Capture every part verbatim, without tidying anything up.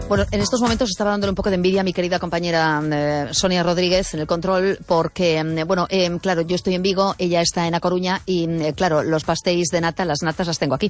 Bueno, en estos momentos estaba dándole un poco de envidia a mi querida compañera eh, Sonia Rodríguez en el control porque, eh, bueno, eh, claro, yo estoy en Vigo, ella está en A Coruña y, eh, claro, los pastéis de nata, las natas las tengo aquí.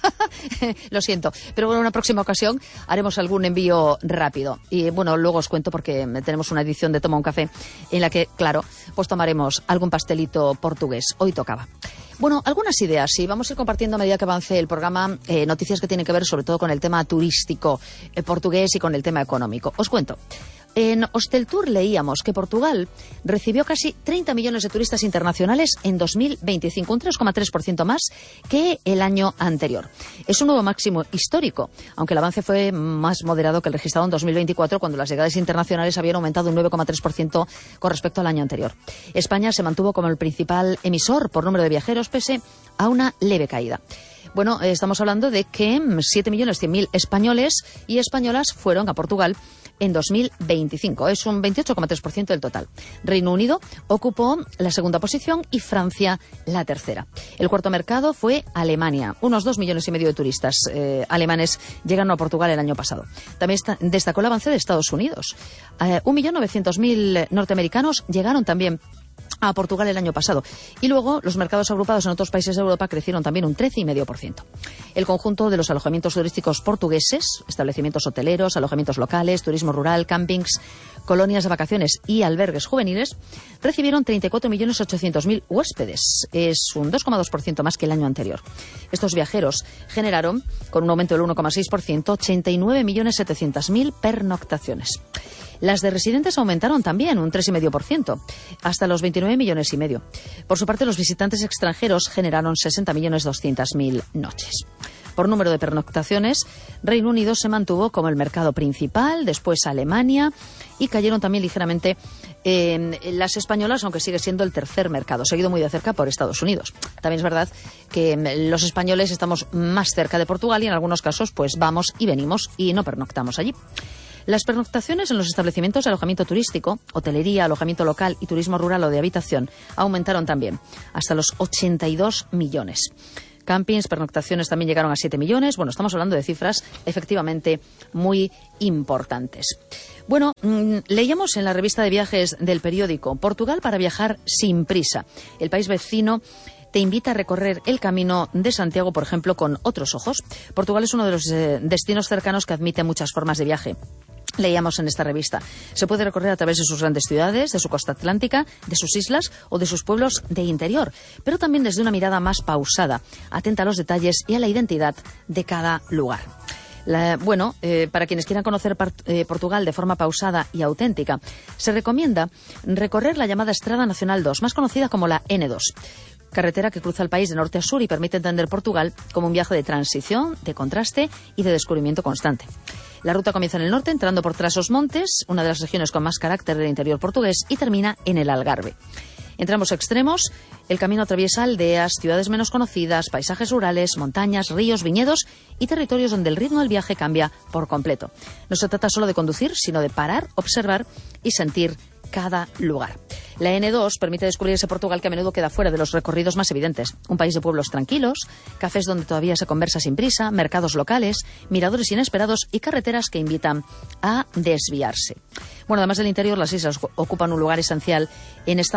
Lo siento, pero bueno, en una próxima ocasión haremos algún envío rápido. Y, bueno, luego os cuento porque tenemos una edición de Toma un Café en la que, claro, pues tomaremos algún pastelito portugués. Hoy tocaba. Bueno, algunas ideas, sí, vamos a ir compartiendo a medida que avance el programa eh, noticias que tienen que ver sobre todo con el tema turístico eh, portugués y con el tema económico. Os cuento. En Hosteltour leíamos que Portugal recibió casi treinta millones de turistas internacionales en dos mil veinticinco, un tres coma tres por ciento más que el año anterior. Es un nuevo máximo histórico, aunque el avance fue más moderado que el registrado en dos mil veinticuatro, cuando las llegadas internacionales habían aumentado un nueve coma tres por ciento con respecto al año anterior. España se mantuvo como el principal emisor por número de viajeros, pese a una leve caída. Bueno, estamos hablando de que siete millones cien mil españoles y españolas fueron a Portugal en dos mil veinticinco. Es un veintiocho coma tres por ciento del total. Reino Unido ocupó la segunda posición y Francia la tercera. El cuarto mercado fue Alemania. Unos dos millones y medio de turistas eh, alemanes llegaron a Portugal el año pasado. También está, destacó el avance de Estados Unidos. Eh, un millón novecientos mil norteamericanos llegaron también a Portugal el año pasado. Y luego los mercados agrupados en otros países de Europa crecieron también un trece coma cinco por ciento. El conjunto de los alojamientos turísticos portugueses, establecimientos hoteleros, alojamientos locales, turismo rural, campings, colonias de vacaciones y albergues juveniles, recibieron treinta y cuatro millones ochocientos mil huéspedes. Es un dos coma dos por ciento más que el año anterior. Estos viajeros generaron, con un aumento del uno coma seis por ciento, ochenta y nueve millones setecientos mil pernoctaciones. Las de residentes aumentaron también un tres coma cinco por ciento, hasta los veintinueve millones y medio. Por su parte, los visitantes extranjeros generaron sesenta millones doscientos mil noches. Por número de pernoctaciones, Reino Unido se mantuvo como el mercado principal, después Alemania, y cayeron también ligeramente eh, las españolas, aunque sigue siendo el tercer mercado, seguido muy de cerca por Estados Unidos. También es verdad que los españoles estamos más cerca de Portugal y en algunos casos pues vamos y venimos y no pernoctamos allí. Las pernoctaciones en los establecimientos de alojamiento turístico, hotelería, alojamiento local y turismo rural o de habitación aumentaron también, hasta los ochenta y dos millones. Campings, pernoctaciones también llegaron a siete millones. Bueno, estamos hablando de cifras efectivamente muy importantes. Bueno, mmm, leíamos en la revista de viajes del periódico Portugal para viajar sin prisa. El país vecino te invita a recorrer el camino de Santiago, por ejemplo, con otros ojos. Portugal es uno de los eh, destinos cercanos que admite muchas formas de viaje. Leíamos en esta revista. Se puede recorrer a través de sus grandes ciudades, de su costa atlántica, de sus islas o de sus pueblos de interior, pero también desde una mirada más pausada, atenta a los detalles y a la identidad de cada lugar. La, bueno, eh, para quienes quieran conocer part, eh, Portugal de forma pausada y auténtica, se recomienda recorrer la llamada Estrada Nacional dos, más conocida como la ene dos. Carretera que cruza el país de norte a sur y permite entender Portugal como un viaje de transición, de contraste y de descubrimiento constante. La ruta comienza en el norte, entrando por Trás-os-Montes, una de las regiones con más carácter del interior portugués, y termina en el Algarve. Entre ambos extremos, el camino atraviesa aldeas, ciudades menos conocidas, paisajes rurales, montañas, ríos, viñedos y territorios donde el ritmo del viaje cambia por completo. No se trata solo de conducir, sino de parar, observar y sentir cada lugar. La ene dos permite descubrir ese Portugal que a menudo queda fuera de los recorridos más evidentes. Un país de pueblos tranquilos, cafés donde todavía se conversa sin prisa, mercados locales, miradores inesperados y carreteras que invitan a desviarse. Bueno, además del interior, las islas ocupan un lugar esencial en esta